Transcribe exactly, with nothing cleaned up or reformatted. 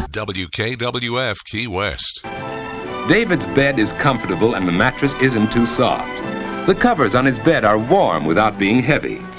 W K W F Key West. David's bed is comfortable and the mattress isn't too soft. The covers on his bed are warm without being heavy.